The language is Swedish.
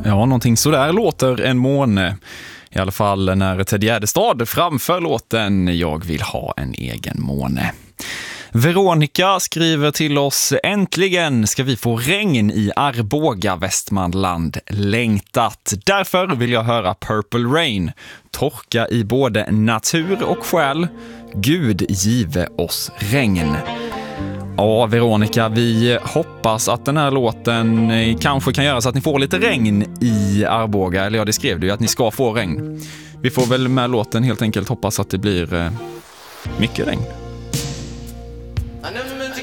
Ja, någonting så där låter en måne. I alla fall när Ted Gärdestad framför låten Jag vill ha en egen måne. Veronica skriver till oss: äntligen ska vi få regn i Arboga, Västmanland. Längtat. Därför vill jag höra Purple Rain. Torka i både natur och själ. Gud give oss regn. Ja, Veronica, vi hoppas att den här låten kanske kan göra så att ni får lite regn i Arboga. Eller ja, det skrev du ju att ni ska få regn. Vi får väl med låten helt enkelt hoppas att det blir mycket regn. I never